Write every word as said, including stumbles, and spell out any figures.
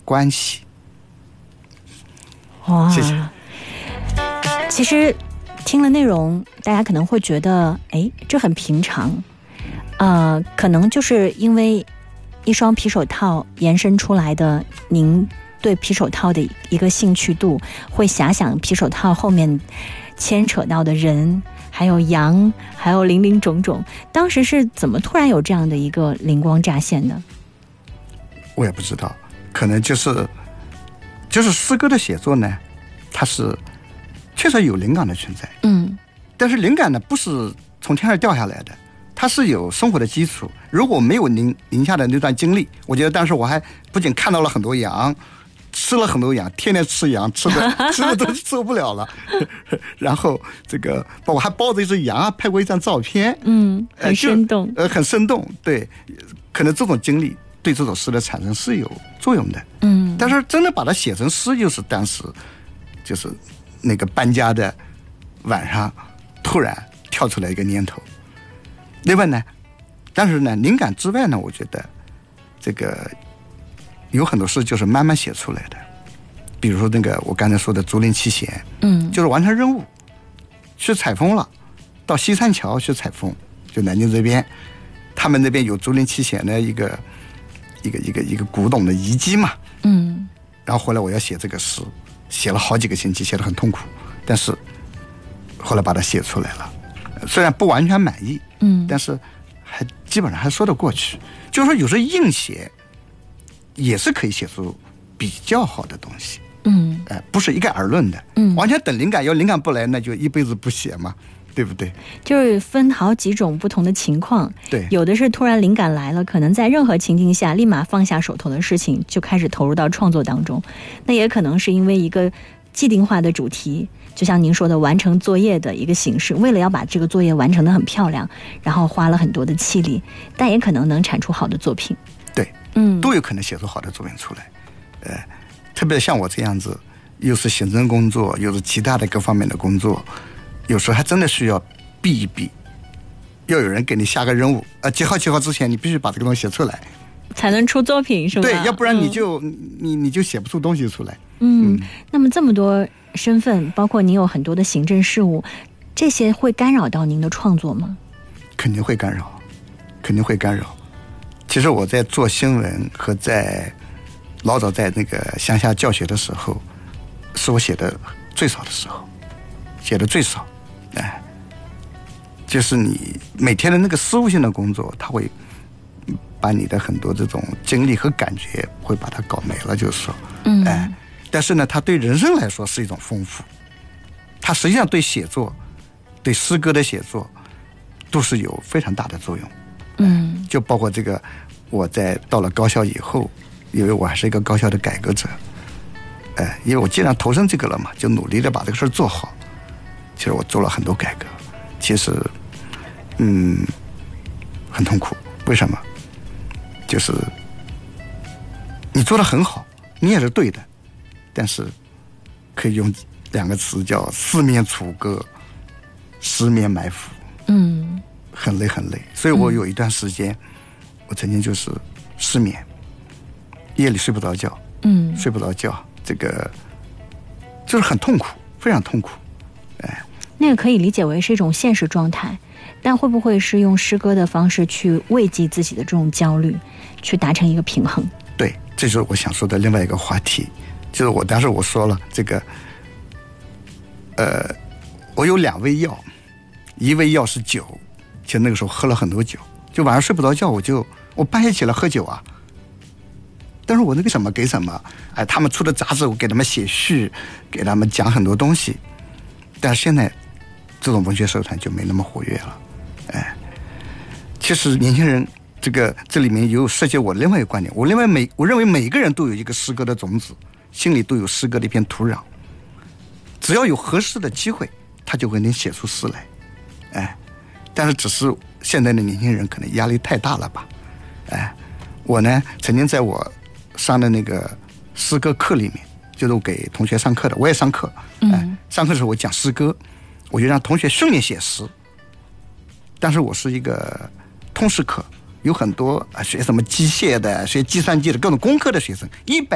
关系。 哇， 谢谢。 其实听了内容，大家可能会觉得，哎，这很平常，呃，可能就是因为一双皮手套延伸出来的您对皮手套的一个兴趣度，会遐想皮手套后面牵扯到的人，还有羊，还有林林种种。当时是怎么突然有这样的一个灵光乍现的？ 我也不知道，可能就是就是诗歌的写作呢，它是确实有灵感的存在， 嗯， 但是灵感呢不是从天上掉下来的，它是有生活的基础。如果没有您您下的那段经历，我觉得当时我还不仅看到了很多羊，吃了很多羊，天天吃羊，吃的吃的都受不了了。然后这个包括还抱着一只羊，拍过一张照片， 嗯，很生动， 呃，很生动。对，可能这种经历对这首诗的产生是有作用的。 嗯， 但是真的把它写成诗，又是当时就是那个搬家的晚上突然跳出来一个念头。另外呢，但是呢，灵感之外呢，我觉得这个有很多事就是慢慢写出来的。比如说那个我刚才说的竹林七贤， 嗯， 就是完成任务去采风了，到西山桥去采风，就南京这边，他们那边有竹林七贤的一个一个一个一个古董的遗迹嘛， 嗯， 然后后来我要写这个诗，写了好几个星期，写得很痛苦，但是后来把它写出来了，虽然不完全满意， 嗯， 但是还基本上还说得过去。就是说有时候硬写也是可以写出比较好的东西， 嗯， 呃，不是一概而论的， 嗯， 完全等灵感，要灵感不来，那就一辈子不写嘛，对不对？ 就是分好几种不同的情况， 对， 有的是突然灵感来了，可能在任何情境下立马放下手头的事情，就开始投入到创作当中。那也可能是因为一个既定化的主题，就像您说的完成作业的一个形式，为了要把这个作业完成得很漂亮，然后花了很多的气力，但也可能能产出好的作品。 对， 嗯， 都有可能写出好的作品出来。呃，特别像我这样子，又是行政工作，又是其他的各方面的工作，有时候还真的需要避一避，要有人给你下个任务，呃，几号几号之前你必须把这个东西写出来， 才能出作品，是吧？ 对，要不然你就、嗯、你你就写不出东西出来。 嗯， 嗯， 那么这么多身份，包括您有很多的行政事务，这些会干扰到您的创作吗？ 肯定会干扰，肯定会干扰。其实我在做新闻和在老早在那个乡下教学的时候，是我写的最少的时候，写的最少，哎，就是你每天的那个事务性的工作，它会把你的很多这种经历和感觉会把它搞没了，就是说， 嗯， 哎，但是呢，它对人生来说是一种丰富，它实际上对写作、对诗歌的写作都是有非常大的作用。 嗯， 就包括这个，我在到了高校以后，因为我还是一个高校的改革者，哎，因为我既然投身这个了嘛，就努力的把这个事儿做好。其实我做了很多改革，其实，嗯，很痛苦。为什么？就是你做得很好，你也是对的，但是可以用两个词叫四面楚歌，十面埋伏。 嗯， 很累很累，所以我有一段时间，嗯、我曾经就是失眠，夜里睡不着觉， 嗯， 睡不着觉，这个就是很痛苦，非常痛苦，哎， 那个可以理解为是一种现实状态，但会不会是用诗歌的方式去慰藉自己的这种焦虑，去达成一个平衡？ 对，这就是我想说的另外一个话题，就是我当时我说了这个，呃，我有两味药，一味药是酒。其实那个时候喝了很多酒，就晚上睡不着觉，我就我半夜起来喝酒啊。但是我那个什么给什么，哎，他们出的杂志我给他们写序，给他们讲很多东西。但是现在这种文学社团就没那么活跃了，哎。其实年轻人这个这里面也有涉及我另外一个观点，我另外每我认为每个人都有一个诗歌的种子，心里都有诗歌的一片土壤。只要有合适的机会，他就会能写出诗来，哎。但是只是现在的年轻人可能压力太大了吧，哎，我呢曾经在我上的那个诗歌课里面，就是我给同学上课的，我也上课，哎，上课的时候我讲诗歌，我就让同学训练写诗。但是我是一个通识课，有很多学什么机械的、学计算机的各种工科的学生，一百